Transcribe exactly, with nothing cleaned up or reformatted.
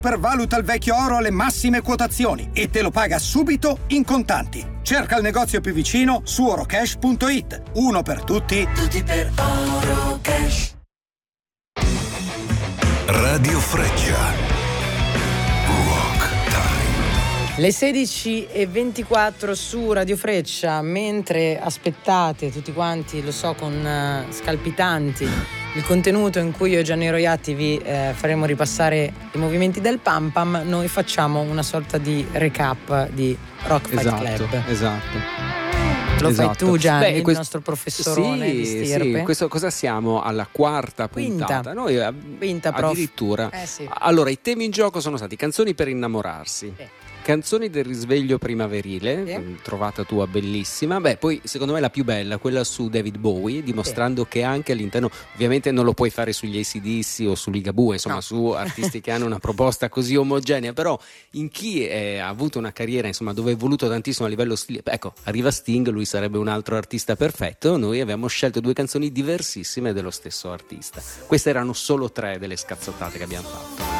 Valuta il vecchio oro alle massime quotazioni e te lo paga subito in contanti. Cerca il negozio più vicino su orocash punto it. Uno per tutti, tutti per Orocash. Radio Freccia. Rock Time. Le sedici e ventiquattro su Radio Freccia, mentre aspettate tutti quanti, lo so, con uh, scalpitanti il contenuto in cui io e Gianni Roiatti vi eh, faremo ripassare i movimenti del Pam Pam, noi facciamo una sorta di recap di Rock Fight esatto, Club. Esatto. Lo esatto. fai tu, Gianni, Beh, il questo, nostro professorone sì, di stirpe? Sì, questo cosa siamo? Alla quarta Quinta. puntata. Noi Quinta, prof. addirittura. Eh, sì. Allora, i temi in gioco sono stati canzoni per innamorarsi. Sì. Canzoni del risveglio primaverile, Sì. trovata tua bellissima. Beh, poi secondo me la più bella, quella su David Bowie, dimostrando sì. che anche all'interno, ovviamente non lo puoi fare sugli A C D C o su Ligabue, insomma no. su artisti che hanno una proposta così omogenea, però in chi è, ha avuto una carriera insomma dove è voluto tantissimo a livello stile, ecco, arriva Sting, lui sarebbe un altro artista perfetto, noi abbiamo scelto due canzoni diversissime dello stesso artista. Queste erano solo tre delle scazzottate che abbiamo fatto.